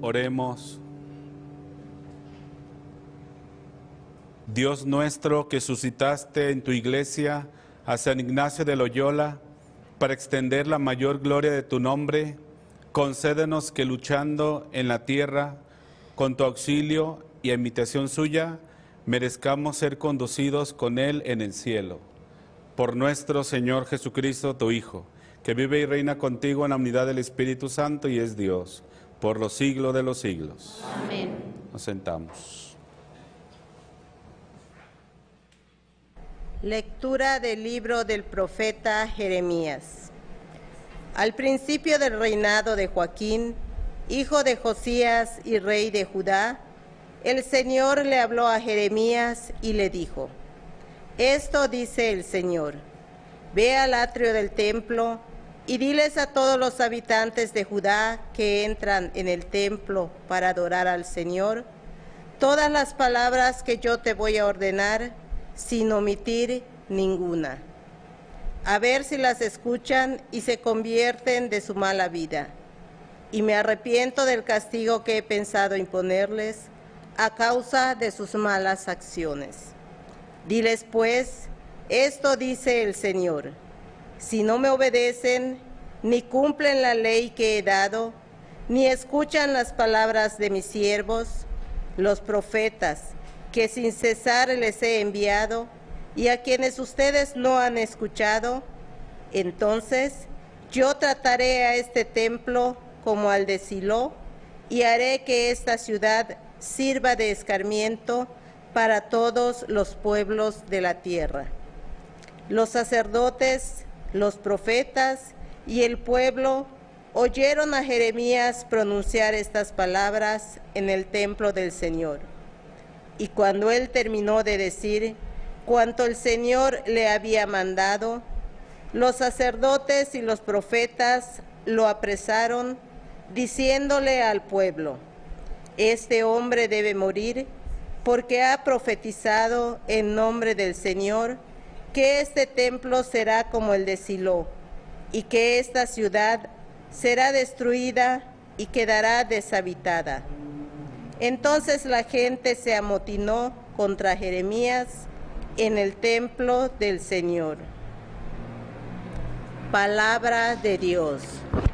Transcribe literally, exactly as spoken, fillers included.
Oremos. Dios nuestro, que suscitaste en tu iglesia a San Ignacio de Loyola para extender la mayor gloria de tu nombre, concédenos que luchando en la tierra, con tu auxilio y a imitación suya, merezcamos ser conducidos con Él en el cielo. Por nuestro Señor Jesucristo, tu Hijo, que vive y reina contigo en la unidad del Espíritu Santo y es Dios, por los siglos de los siglos. Amén. Nos sentamos. Lectura del libro del profeta Jeremías. Al principio del reinado de Joaquín, hijo de Josías y rey de Judá, el Señor le habló a Jeremías y le dijo: Esto dice el Señor: Ve al atrio del templo y diles a todos los habitantes de Judá que entran en el templo para adorar al Señor todas las palabras que yo te voy a ordenar, sin omitir ninguna. A ver si las escuchan y se convierten de su mala vida. Y me arrepiento del castigo que he pensado imponerles a causa de sus malas acciones. Diles pues, esto dice el Señor: si no me obedecen, ni cumplen la ley que he dado, ni escuchan las palabras de mis siervos, los profetas, que sin cesar les he enviado, y a quienes ustedes no han escuchado, entonces yo trataré a este templo como al de Silo, y haré que esta ciudad sirva de escarmiento para todos los pueblos de la tierra. Los sacerdotes, los profetas y el pueblo oyeron a Jeremías pronunciar estas palabras en el templo del Señor. Y cuando él terminó de decir cuanto el Señor le había mandado, los sacerdotes y los profetas lo apresaron, diciéndole al pueblo: Este hombre debe morir, porque ha profetizado en nombre del Señor que este templo será como el de Silo, y que esta ciudad será destruida y quedará deshabitada. Entonces la gente se amotinó contra Jeremías en el templo del Señor. Palabra de Dios.